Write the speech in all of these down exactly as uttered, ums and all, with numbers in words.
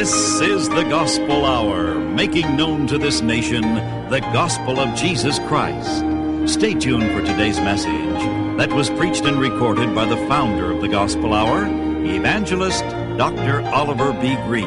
This is the Gospel Hour, making known to this nation the gospel of Jesus Christ. Stay tuned for today's message that was preached and recorded by the founder of the Gospel Hour, Evangelist Doctor Oliver B. Greene.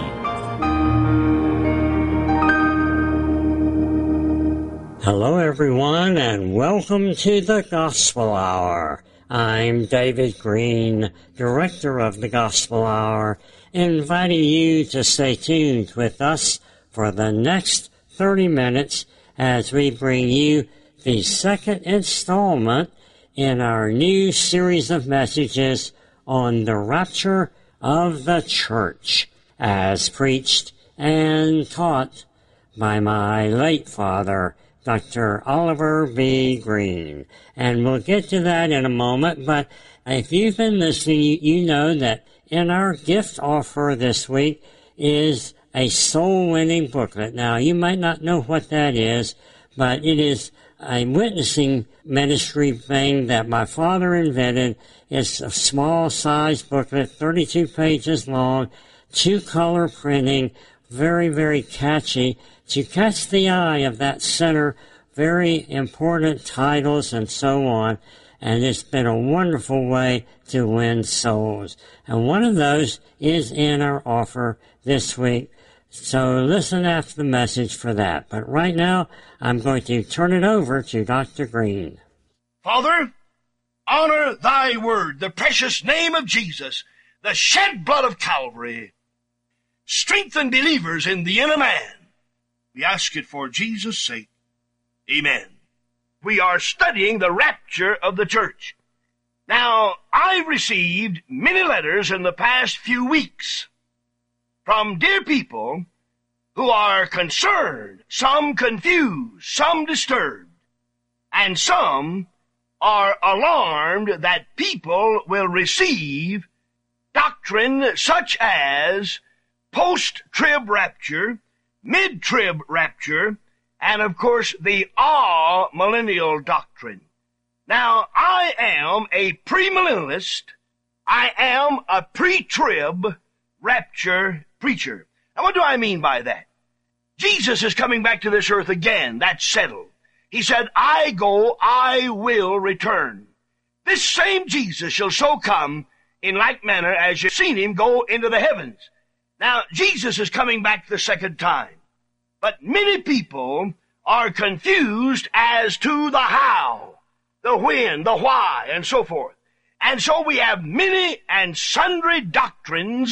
Hello, everyone, and welcome to the Gospel Hour. I'm David Greene, Director of the Gospel Hour, inviting you to stay tuned with us for the next thirty minutes as we bring you the second installment in our new series of messages on the rapture of the church, as preached and taught by my late father, Doctor Oliver B. Greene. And we'll get to that in a moment, but if you've been listening, you, you know that in our gift offer this week is a soul-winning booklet. Now, you might not know what that is, but it is a witnessing ministry thing that my father invented. It's a small-sized booklet, thirty-two pages long, two-color printing, very, very catchy, to catch the eye of that center, very important titles and so on. And it's been a wonderful way to win souls. And one of those is in our offer this week. So listen after the message for that. But right now, I'm going to turn it over to Doctor Greene. Father, honor thy word, the precious name of Jesus, the shed blood of Calvary. Strengthen believers in the inner man. We ask it for Jesus' sake. Amen. We are studying the rapture of the church. Now, I've received many letters in the past few weeks from dear people who are concerned, some confused, some disturbed, and some are alarmed that people will receive doctrine such as post-trib rapture, mid-trib rapture, and, of course, the all-millennial doctrine. Now, I am a premillennialist. I am a pre-trib rapture preacher. Now, what do I mean by that? Jesus is coming back to this earth again. That's settled. He said, I go, I will return. This same Jesus shall so come in like manner as you've seen him go into the heavens. Now, Jesus is coming back the second time. But many people are confused as to the how, the when, the why, and so forth. And so we have many and sundry doctrines,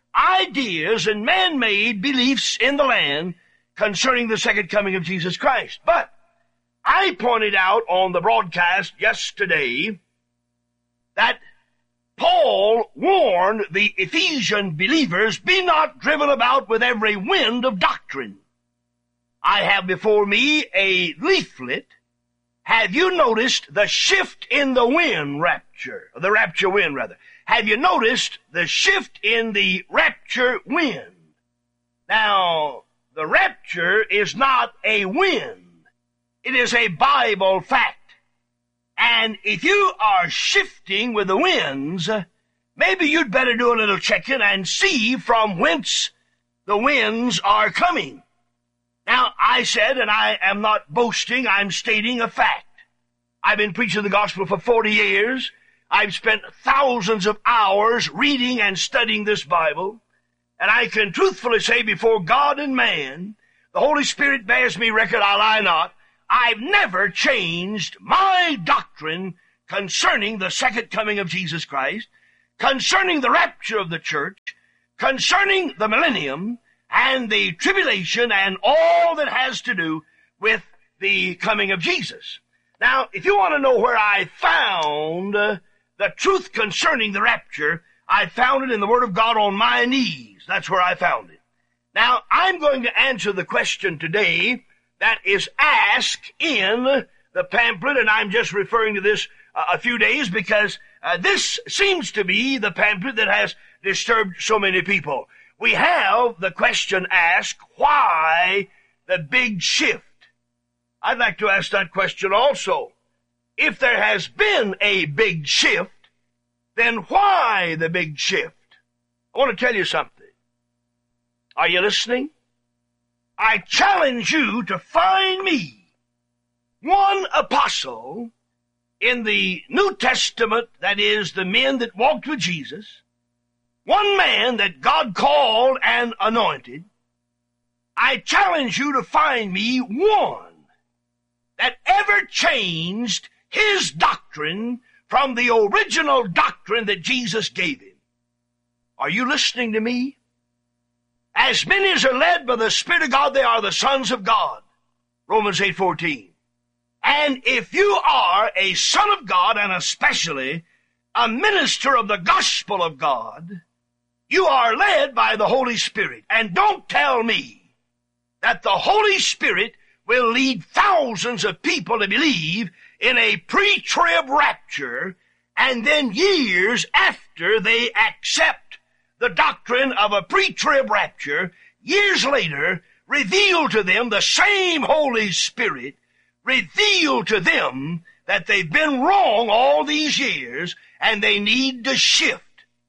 ideas, and man-made beliefs in the land concerning the second coming of Jesus Christ. But I pointed out on the broadcast yesterday that Paul warned the Ephesian believers, be not driven about with every wind of doctrine. I have before me a leaflet. Have you noticed the shift in the wind rapture, the rapture wind rather? Have you noticed the shift in the rapture wind? Now, the rapture is not a wind. It is a Bible fact. And if you are shifting with the winds, maybe you'd better do a little checking and see from whence the winds are coming. Now, I said, and I am not boasting, I'm stating a fact. I've been preaching the gospel for forty years. I've spent thousands of hours reading and studying this Bible. And I can truthfully say before God and man, the Holy Spirit bears me record, I lie not, I've never changed my doctrine concerning the second coming of Jesus Christ, concerning the rapture of the church, concerning the millennium, and the tribulation, and all that has to do with the coming of Jesus. Now, if you want to know where I found uh, the truth concerning the rapture, I found it in the Word of God on my knees. That's where I found it. Now, I'm going to answer the question today that is asked in the pamphlet, and I'm just referring to this uh, a few days because uh, this seems to be the pamphlet that has disturbed so many people. We have the question asked, why the big shift? I'd like to ask that question also. If there has been a big shift, then why the big shift? I want to tell you something. Are you listening? I challenge you to find me one apostle in the New Testament, that is, the men that walked with Jesus, one man that God called and anointed. I challenge you to find me one that ever changed his doctrine from the original doctrine that Jesus gave him. Are you listening to me? As many as are led by the Spirit of God, they are the sons of God. Romans eight fourteen. And if you are a son of God, and especially a minister of the gospel of God, you are led by the Holy Spirit. And don't tell me that the Holy Spirit will lead thousands of people to believe in a pre-trib rapture, and then years after they accept the doctrine of a pre-trib rapture, years later, reveal to them the same Holy Spirit, reveal to them that they've been wrong all these years and they need to shift.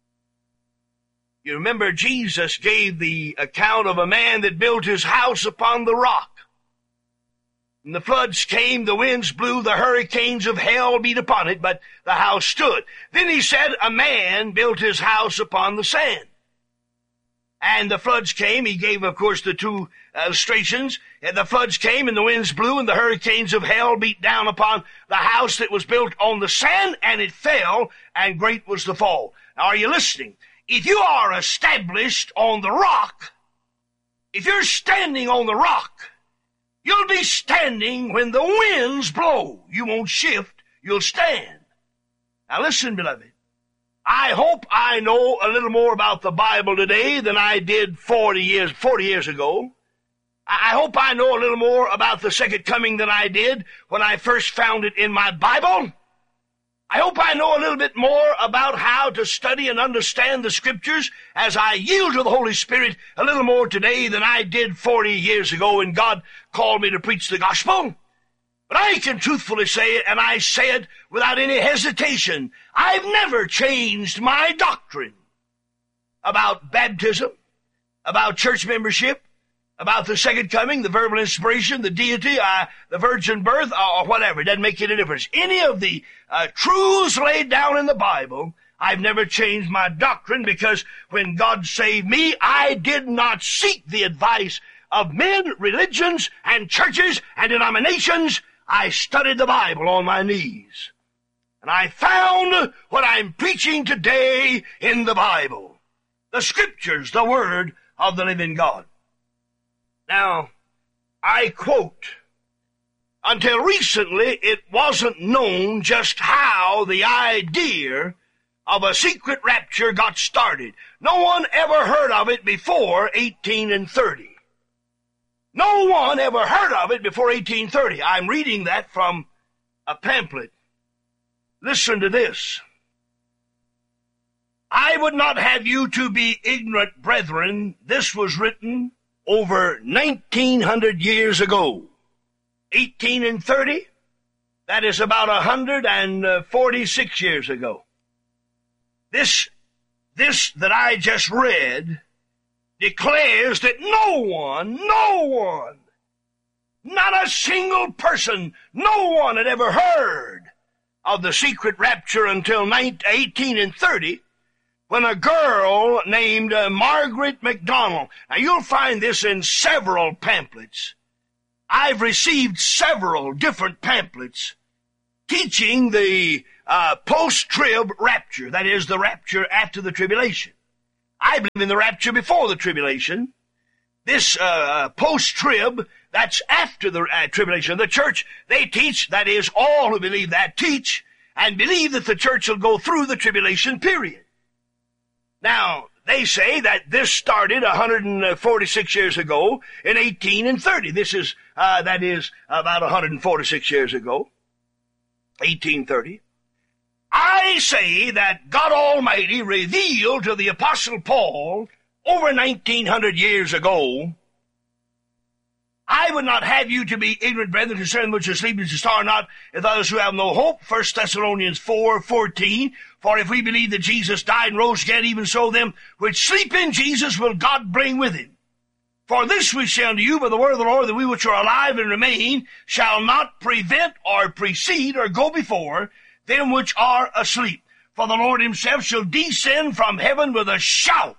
You remember Jesus gave the account of a man that built his house upon the rock. And the floods came, the winds blew, the hurricanes of hell beat upon it, but the house stood. Then he said, a man built his house upon the sand. And the floods came. He gave, of course, the two illustrations. And the floods came, and the winds blew, and the hurricanes of hell beat down upon the house that was built on the sand, and it fell, and great was the fall. Now, are you listening? If you are established on the rock, if you're standing on the rock, you'll be standing when the winds blow. You won't shift. You'll stand. Now, listen, beloved. I hope I know a little more about the Bible today than I did forty years, forty years ago. I hope I know a little more about the second coming than I did when I first found it in my Bible. I hope I know a little bit more about how to study and understand the Scriptures as I yield to the Holy Spirit a little more today than I did forty years ago when God called me to preach the gospel. But I can truthfully say it, and I say it without any hesitation. I've never changed my doctrine about baptism, about church membership, about the second coming, the verbal inspiration, the deity, uh, the virgin birth, or whatever. It doesn't make any difference. Any of the uh, truths laid down in the Bible, I've never changed my doctrine, because when God saved me, I did not seek the advice of men, religions, and churches and denominations. I studied the Bible on my knees. And I found what I'm preaching today in the Bible. The Scriptures, the Word of the living God. Now, I quote, until recently it wasn't known just how the idea of a secret rapture got started. No one ever heard of it before eighteen thirty. No one ever heard of it before eighteen thirty. I'm reading that from a pamphlet. Listen to this. I would not have you to be ignorant, brethren. This was written over nineteen hundred years ago. eighteen thirty, that is about one hundred forty-six years ago. This, this that I just read declares that no one, no one, not a single person, no one had ever heard of the secret rapture until eighteen thirty, when a girl named uh, Margaret MacDonald. Now, you'll find this in several pamphlets. I've received several different pamphlets teaching the uh, post-trib rapture, that is, the rapture after the tribulation. I believe in the rapture before the tribulation. This uh, post-trib, that's after the uh, tribulation. The church, they teach, that is, all who believe that teach, and believe that the church will go through the tribulation period. Now, they say that this started one hundred forty-six years ago in eighteen thirty. This is, uh, that is, about one hundred forty-six years ago, eighteen thirty. I say that God Almighty revealed to the Apostle Paul over nineteen hundred years ago, I would not have you to be ignorant, brethren, concerning which are sleeping, to star not, if others who have no hope. First Thessalonians four fourteen. For if we believe that Jesus died and rose again, even so them which sleep in Jesus will God bring with him. For this we say unto you by the word of the Lord, that we which are alive and remain shall not prevent or precede or go before them which are asleep. For the Lord himself shall descend from heaven with a shout,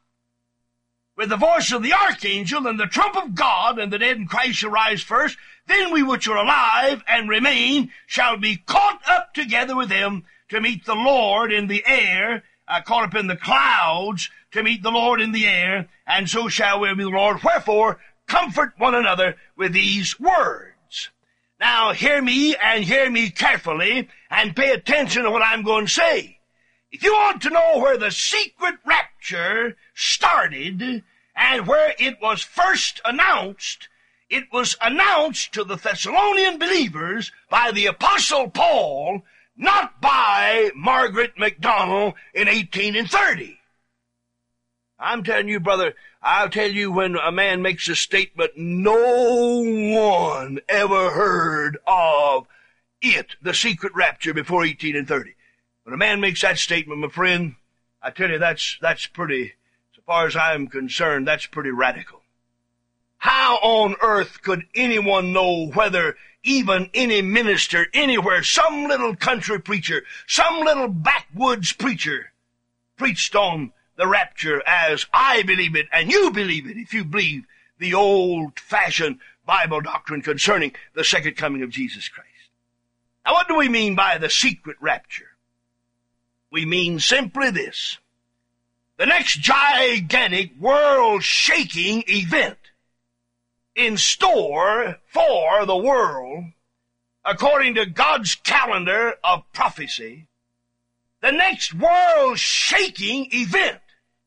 with the voice of the archangel and the trump of God, and the dead in Christ shall rise first. Then we which are alive and remain shall be caught up together with them to meet the Lord in the air, uh, caught up in the clouds to meet the Lord in the air, and so shall we be the Lord. Wherefore, comfort one another with these words. Now, hear me and hear me carefully and pay attention to what I'm going to say. If you want to know where the secret rapture started and where it was first announced, it was announced to the Thessalonian believers by the Apostle Paul, not by Margaret MacDonald in eighteen thirty. I'm telling you, brother, I'll tell you, when a man makes a statement no one ever heard of it, the secret rapture, before eighteen thirty. When a man makes that statement, my friend, I tell you, that's that's pretty, so far as I'm concerned, that's pretty radical. How on earth could anyone know whether even any minister anywhere, some little country preacher, some little backwoods preacher, preached on the rapture as I believe it and you believe it, if you believe the old-fashioned Bible doctrine concerning the second coming of Jesus Christ? Now, what do we mean by the secret rapture? We mean simply this: the next gigantic, world-shaking event in store for the world, according to God's calendar of prophecy, the next world-shaking event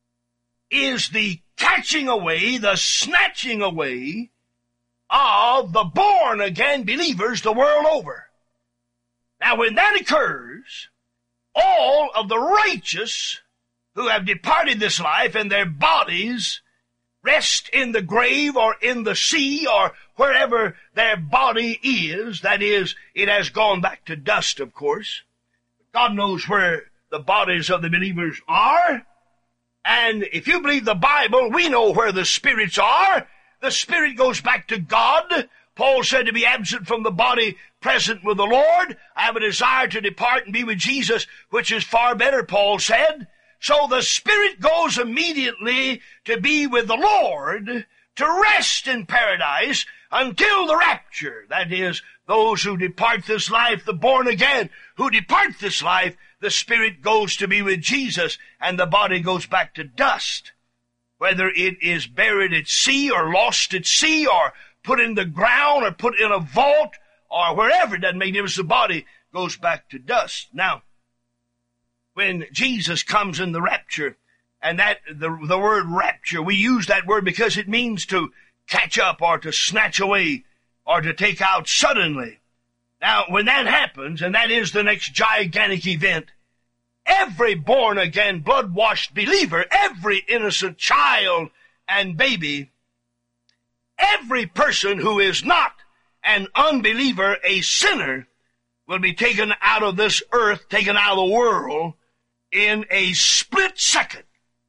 is the catching away, the snatching away of the born-again believers the world over. Now, when that occurs, all of the righteous who have departed this life and their bodies rest in the grave or in the sea or wherever their body is, that is, it has gone back to dust, of course. God knows where the bodies of the believers are. And if you believe the Bible, we know where the spirits are. The spirit goes back to God. Paul said to be absent from the body, present with the Lord. I have a desire to depart and be with Jesus, which is far better, Paul said. So the spirit goes immediately to be with the Lord, to rest in paradise until the rapture. That is, those who depart this life, the born again, who depart this life, the spirit goes to be with Jesus, and the body goes back to dust. Whether it is buried at sea or lost at sea or put in the ground or put in a vault or wherever, it doesn't make any difference. The body goes back to dust. Now, when Jesus comes in the rapture, and that the, the word rapture, we use that word because it means to catch up or to snatch away or to take out suddenly. Now, when that happens, and that is the next gigantic event, every born-again, blood-washed believer, every innocent child and baby, every person who is not an unbeliever, a sinner, will be taken out of this earth, taken out of the world in a split second.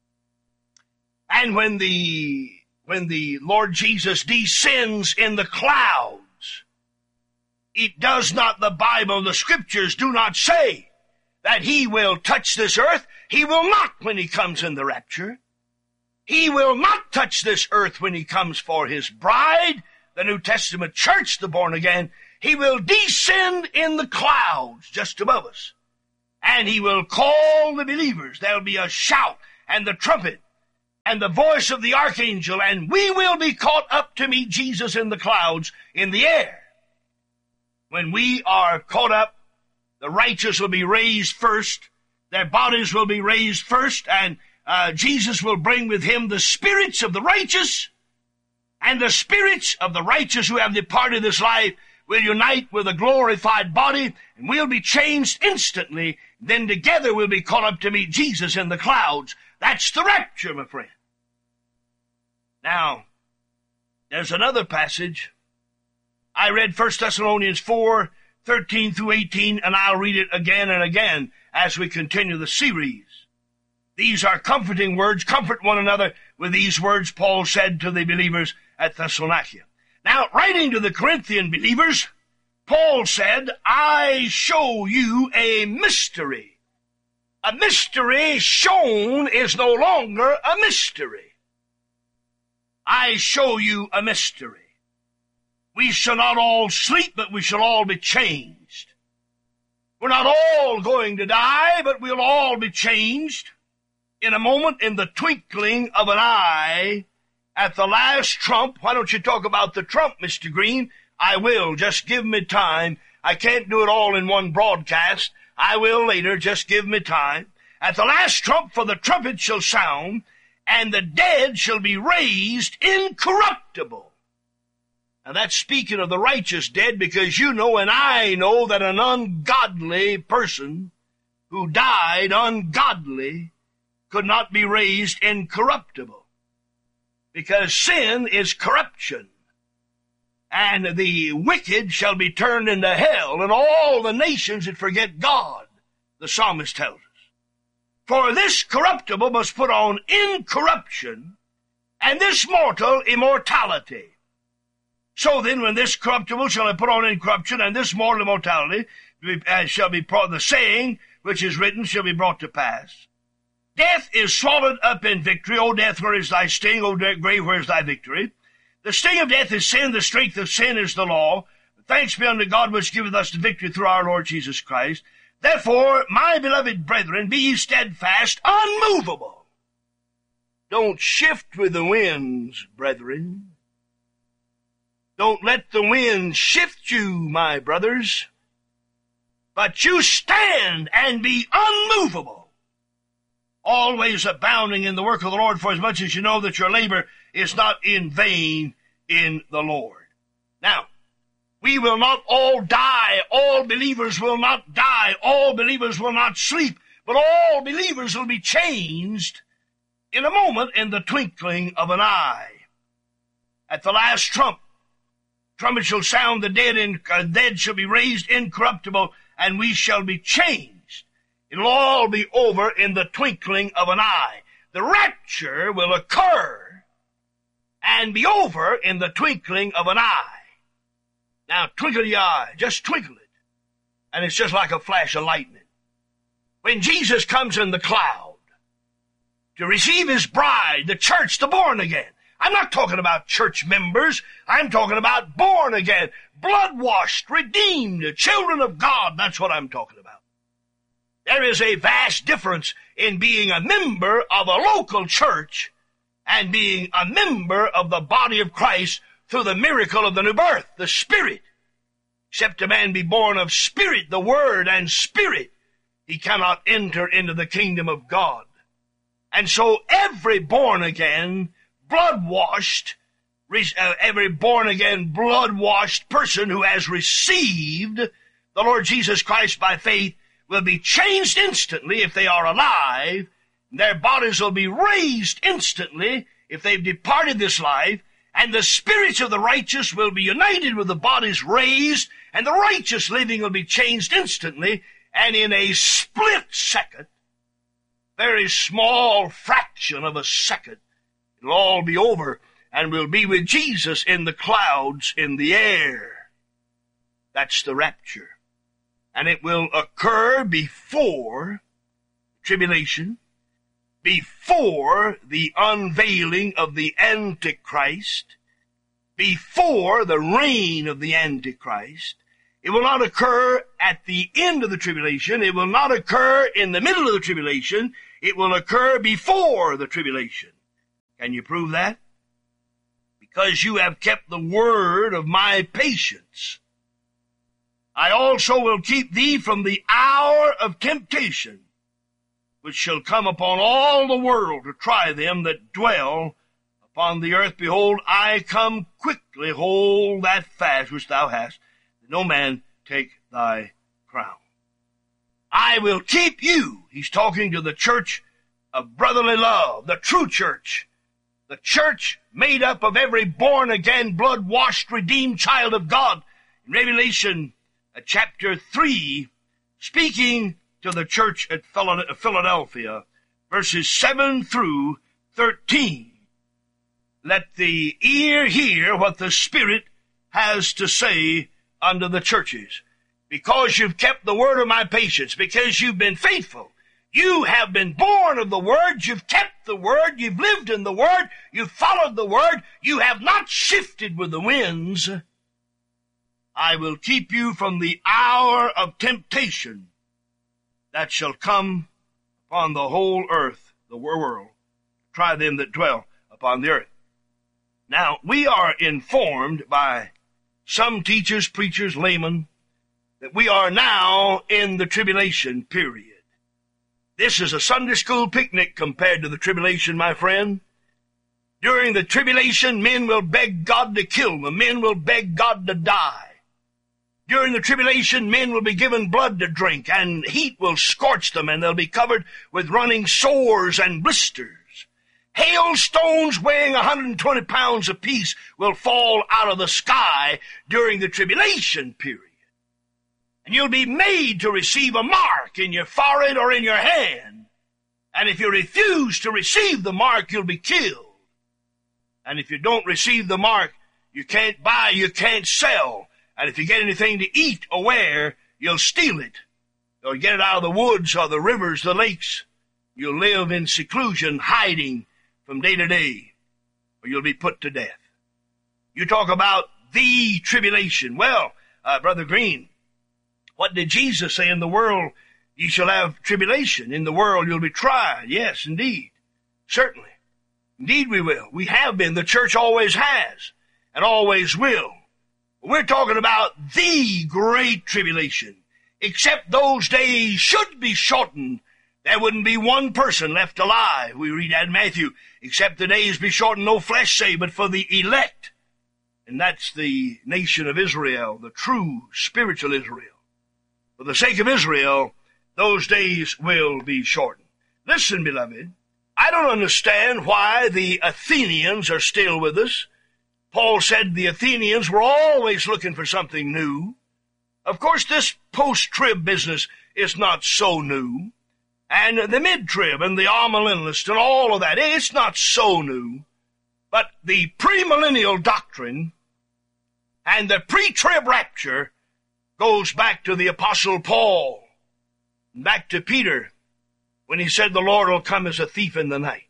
And when the when the Lord Jesus descends in the clouds, it does not, the Bible, the Scriptures do not say that he will touch this earth. He will not when he comes in the rapture. He will not touch this earth when he comes for his bride, the New Testament church, the born again. He will descend in the clouds just above us. And he will call the believers. There will be a shout and the trumpet and the voice of the archangel, and we will be caught up to meet Jesus in the clouds in the air. When we are caught up, the righteous will be raised first. Their bodies will be raised first, and uh, Jesus will bring with him the spirits of the righteous, and the spirits of the righteous who have departed this life will unite with a glorified body, and we'll be changed instantly. Then together we'll be caught up to meet Jesus in the clouds. That's the rapture, my friend. Now, there's another passage. I read First Thessalonians four, thirteen through eighteen, and I'll read it again and again as we continue the series. These are comforting words. Comfort one another with with these words Paul said to the believers at Thessalonica. Now, writing to the Corinthian believers, Paul said, I show you a mystery. A mystery shown is no longer a mystery. I show you a mystery. We shall not all sleep, but we shall all be changed. We're not all going to die, but we'll all be changed in a moment, in the twinkling of an eye, at the last trump. Why don't you talk about the trump, Mister Green? I will. Just give me time. I can't do it all in one broadcast. I will later. Just give me time. At the last trump, for the trumpet shall sound, and the dead shall be raised incorruptible. Now that's speaking of the righteous dead, because you know and I know that an ungodly person who died ungodly could not be raised incorruptible, because sin is corruption. And the wicked shall be turned into hell, and all the nations that forget God, the psalmist tells us. For this corruptible must put on incorruption, and this mortal immortality. So then, when this corruptible shall have put on incorruption, and this mortal immortality uh, shall be brought, the saying which is written shall be brought to pass. Death is swallowed up in victory. O death, where is thy sting? O grave, where is thy victory? The sting of death is sin, the strength of sin is the law. Thanks be unto God which giveth us the victory through our Lord Jesus Christ. Therefore, my beloved brethren, be ye steadfast, unmovable. Don't shift with the winds, brethren. Don't let the wind shift you, my brothers. But you stand and be unmovable, always abounding in the work of the Lord, for as much as you know that your labor is not in vain in the Lord. Now, we will not all die. All believers will not die. All believers will not sleep. But all believers will be changed in a moment, in the twinkling of an eye. At the last trump, trumpet shall sound, the dead, in, uh, dead shall be raised incorruptible, and we shall be changed. It'll all be over in the twinkling of an eye. The rapture will occur and be over in the twinkling of an eye. Now, twinkle your eye. Just twinkle it. And it's just like a flash of lightning. When Jesus comes in the cloud to receive his bride, the church, the born again. I'm not talking about church members. I'm talking about born again, blood-washed, redeemed, children of God. That's what I'm talking about. There is a vast difference in being a member of a local church and being a member of the body of Christ through the miracle of the new birth, the Spirit. Except a man be born of Spirit, the Word, and Spirit, he cannot enter into the kingdom of God. And so every born-again, blood-washed, uh, every born-again, blood-washed person who has received the Lord Jesus Christ by faith will be changed instantly if they are alive. Their bodies will be raised instantly if they've departed this life, and the spirits of the righteous will be united with the bodies raised, and the righteous living will be changed instantly, and in a split second, very small fraction of a second, it'll all be over, and we'll be with Jesus in the clouds in the air. That's the rapture. And it will occur before tribulation, before the unveiling of the Antichrist, before the reign of the Antichrist. It will not occur at the end of the tribulation. It will not occur in the middle of the tribulation. It will occur before the tribulation. Can you prove that? Because you have kept the word of my patience. I also will keep thee from the hour of temptation, which shall come upon all the world to try them that dwell upon the earth. Behold, I come quickly. Hold that fast which thou hast, that no man take thy crown. I will keep you. He's talking to the church of brotherly love, the true church, the church made up of every born-again, blood-washed, redeemed child of God. In Revelation uh, chapter three, speaking to the church at Philadelphia, verses seven through thirteen. let the ear hear what the Spirit has to say unto the churches. Because you've kept the word of my patience, because you've been faithful, you have been born of the word, you've kept the word, you've lived in the word, you've followed the word, you have not shifted with the winds. I will keep you from the hour of temptation that shall come upon the whole earth, the world. Try them that dwell upon the earth. Now, we are informed by some teachers, preachers, laymen, that we are now in the tribulation period. This is a Sunday school picnic compared to the tribulation, my friend. During the tribulation, men will beg God to kill them. Men will beg God to die. During the tribulation, men will be given blood to drink, and heat will scorch them, and they'll be covered with running sores and blisters. Hailstones weighing one hundred twenty pounds apiece will fall out of the sky during the tribulation period. And you'll be made to receive a mark in your forehead or in your hand. And if you refuse to receive the mark, you'll be killed. And if you don't receive the mark, you can't buy, you can't sell. And if you get anything to eat or wear, you'll steal it. Or get it out of the woods or the rivers, the lakes. You'll live in seclusion, hiding from day to day, or you'll be put to death. You talk about the tribulation. Well, uh, Brother Green, what did Jesus say? In the world ye shall have tribulation. In the world you'll be tried. Yes, indeed. Certainly. Indeed we will. We have been. The church always has and always will. We're talking about the great tribulation. Except those days should be shortened, there wouldn't be one person left alive. We read that in Matthew. Except the days be shortened, no flesh saved, but for the elect. And that's the nation of Israel, the true spiritual Israel. For the sake of Israel, those days will be shortened. Listen, beloved, I don't understand why the Athenians are still with us. Paul said the Athenians were always looking for something new. Of course, this post-trib business is not so new. And the mid-trib and the amillennialist and all of that, it's not so new. But the premillennial doctrine and the pre-trib rapture goes back to the Apostle Paul, back to Peter, when he said the Lord will come as a thief in the night.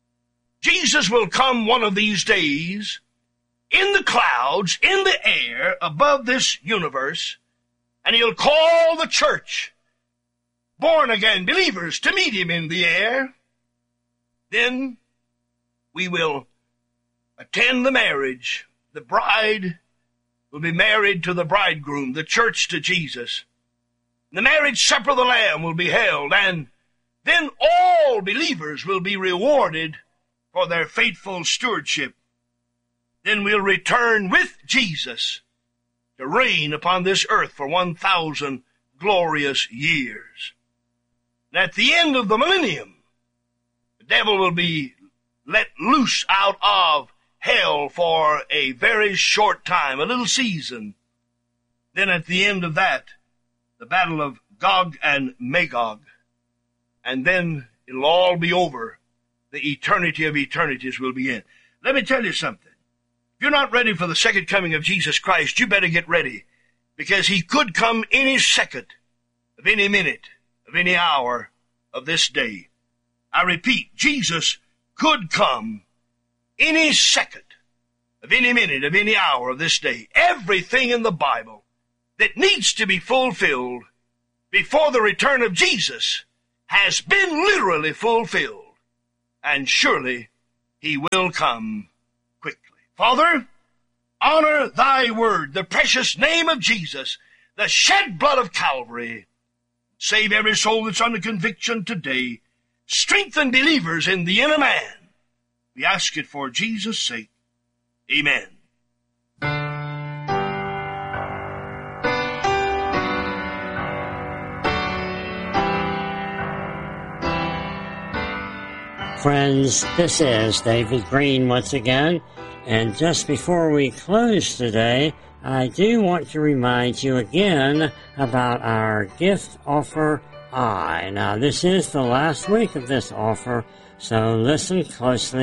Jesus will come one of these days in the clouds, in the air, above this universe, and he'll call the church, born-again believers, to meet him in the air. Then we will attend the marriage. The bride will be married to the bridegroom, the church to Jesus. The marriage supper of the Lamb will be held, and then all believers will be rewarded for their faithful stewardship. Then we'll return with Jesus to reign upon this earth for one thousand glorious years. And at the end of the millennium, the devil will be let loose out of hell for a very short time, a little season. Then at the end of that, the battle of Gog and Magog. And then it'll all be over. The eternity of eternities will begin. Let me tell you something. If you're not ready for the second coming of Jesus Christ, you better get ready, because he could come any second of any minute, of any hour of this day. I repeat, Jesus could come any second of any minute, of any hour of this day. Everything in the Bible that needs to be fulfilled before the return of Jesus has been literally fulfilled, and surely he will come quickly. Father, honor thy word, the precious name of Jesus, the shed blood of Calvary. Save every soul that's under conviction today. Strengthen believers in the inner man. We ask it for Jesus' sake. Amen. Friends, this is David Green once again, and just before we close today, I do want to remind you again about our gift offer I. Now, this is the last week of this offer, so listen closely.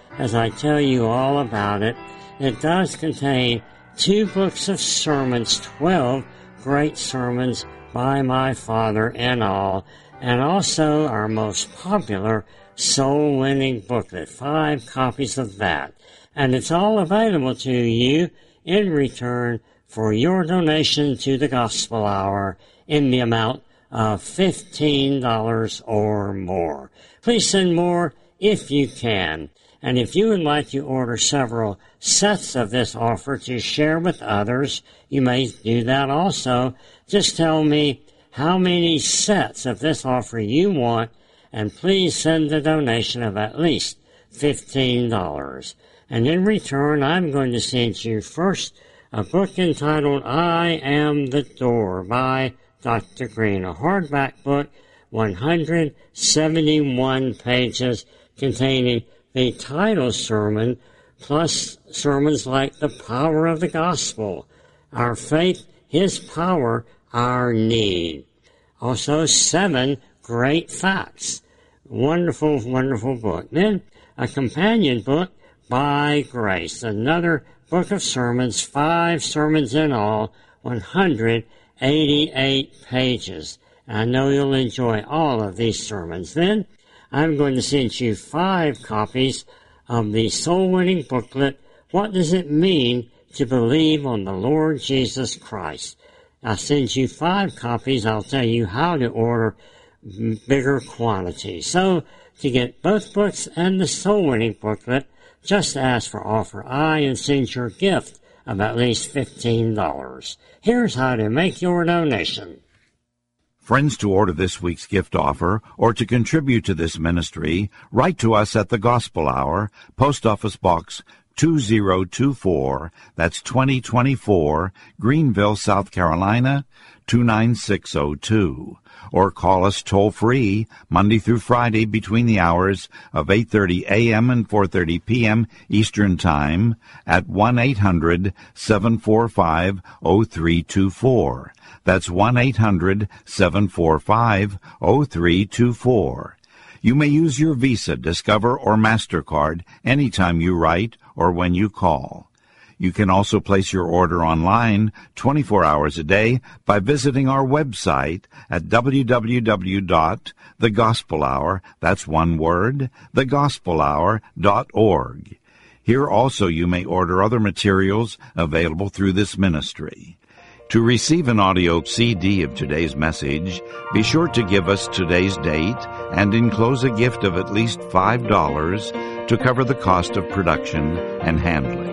as I tell you all about it. It does contain two books of sermons, twelve great sermons by my father in all, and also our most popular soul-winning booklet, five copies of that. And it's all available to you in return for your donation to the Gospel Hour in the amount of fifteen dollars or more. Please send more if you can. And if you would like to order several sets of this offer to share with others, you may do that also. Just tell me how many sets of this offer you want, and please send a donation of at least fifteen dollars. And in return, I'm going to send you first a book entitled I Am the Door by Doctor Green, a hardback book, one hundred seventy-one pages, containing the title sermon, plus sermons like The Power of the Gospel, Our Faith, His Power, Our Need. Also, seven great facts. Wonderful, wonderful book. Then, a companion book, By Grace, another book of sermons, five sermons in all, one hundred eighty-eight pages. I know you'll enjoy all of these sermons. Then, I'm going to send you five copies of the soul-winning booklet, What Does It Mean to Believe on the Lord Jesus Christ? I'll send you five copies. I'll tell you how to order bigger quantities. So, to get both books and the soul-winning booklet, just ask for Offer I and send your gift of at least fifteen dollars. Here's how to make your donation. Friends, to order this week's gift offer or to contribute to this ministry, write to us at the Gospel Hour, Post Office Box two zero two four, that's twenty twenty-four, Greenville, South Carolina, two nine six zero two. Or call us toll-free Monday through Friday between the hours of eight thirty a.m. and four thirty p.m. Eastern Time at one eight hundred seven four five zero three two four. That's one eight hundred seven four five zero three two four. You may use your Visa, Discover, or MasterCard anytime you write or when you call. You can also place your order online twenty-four hours a day by visiting our website at w w w dot the gospel hour, that's one word, the gospel hour dot org. Here also you may order other materials available through this ministry. To receive an audio C D of today's message, be sure to give us today's date and enclose a gift of at least five dollars to cover the cost of production and handling.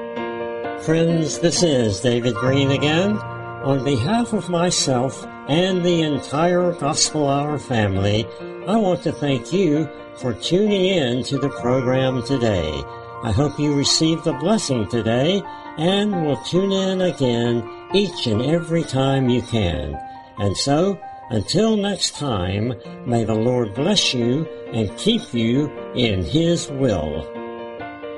Friends, this is David Green again. On behalf of myself and the entire Gospel Hour family, I want to thank you for tuning in to the program today. I hope you received a blessing today and will tune in again each and every time you can. And so, until next time, may the Lord bless you and keep you in His will.